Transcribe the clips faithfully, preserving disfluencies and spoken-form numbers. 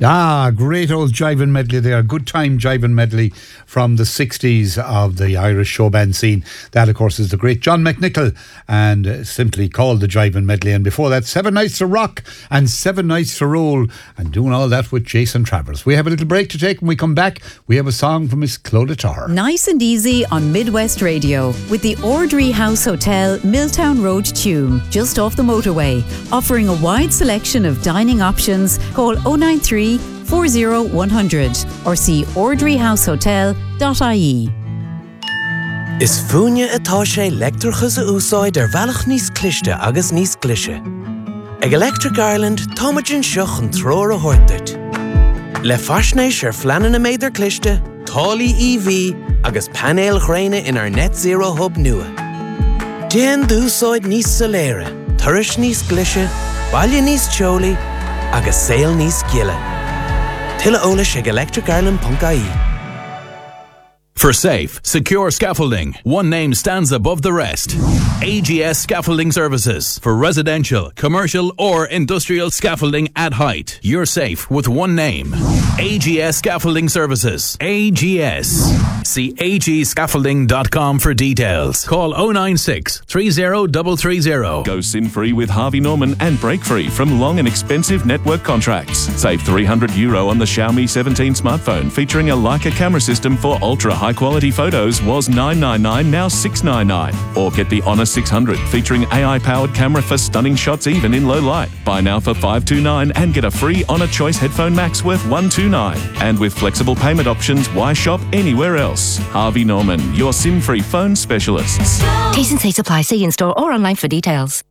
Ah, great old jiving medley there. Good time jiving medley from the sixties of the Irish show band scene. That, of course, is the great John McNichol, and uh, simply called the jiving medley. And before that, Seven Nights to Rock and Seven Nights to Roll, and doing all that with Jason Travers. We have a little break to take. When we come back, we have a song from Miss Clodagh Tarr. Nice and easy on Midwest Radio with the Ordry House Hotel, Milltown Road, Tuam, just off the motorway, offering a wide selection of dining options. Call oh nine three, four oh one hundred or see ordry house hotel dot I E. Is fúine atá sé leictreachas a úsáid ar bhealach níos cliste agus níos glise. Ag Electric Ireland, táimeann seach an tróir a thuirteart. Le faisnéis ar fleanan na méidir cliste, tálaí E V agus panéal chréine in our net zero hub nua. Déan d'úsáid níos soléire, turais níos glise, baile níos teolaí agus saol níos giile. Tilla ólas ag electric ireland dot I E. For safe, secure scaffolding, one name stands above the rest. A G S Scaffolding Services. For residential, commercial or industrial scaffolding at height. You're safe with one name. A G S Scaffolding Services. A G S. See a g scaffolding dot com for details. Call oh nine six, three oh three three oh. Go sin-free with Harvey Norman and break free from long and expensive network contracts. Save three hundred euro on the Xiaomi seventeen smartphone featuring a Leica camera system for ultra high quality photos was nine ninety-nine, now six ninety-nine. Or get the Honor six hundred featuring A I-powered camera for stunning shots even in low light. Buy now for five twenty-nine and get a free Honor Choice Headphone Max worth one twenty-nine. And with flexible payment options, why shop anywhere else? Harvey Norman, your SIM-free phone specialists. T's and C's apply. See in-store or online for details.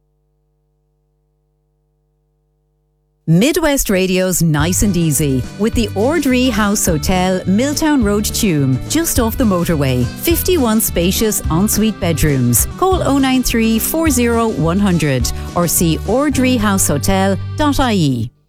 Midwest Radio's Nice and Easy with the Ordry House Hotel, Milltown Road, Tuam, just off the motorway. fifty-one spacious ensuite bedrooms. Call oh nine three, four oh one hundred or see ordry house hotel dot I E.